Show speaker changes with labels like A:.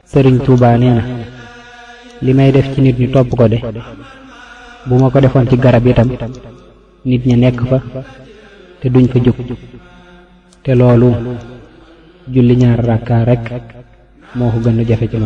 A: Sëriñ Tuubaa nee na li may def ci nit ñi topp ko de bu ma ko defoon ci garab itam nit ñi nekk fa te duñ fa jóg te loolu julli ñaar rakka rek moo ko gën a jafe ci man